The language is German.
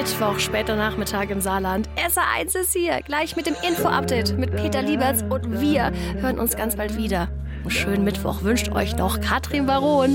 Mittwoch, später Nachmittag im Saarland. SR1 ist hier, gleich mit dem Info-Update mit Peter Lieberts und wir hören uns ganz bald wieder. Einen schönen Mittwoch wünscht euch noch Katrin Baron.